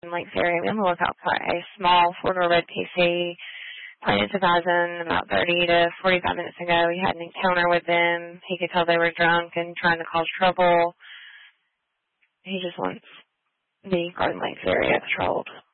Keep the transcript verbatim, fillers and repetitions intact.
Lakes area. Be on the lookout for a small four-door red P C. Plaintiff advised him about thirty to forty-five minutes ago. He had an encounter with them. He could tell they were drunk and trying to cause trouble. He just wants the Garden Lakes area patrolled.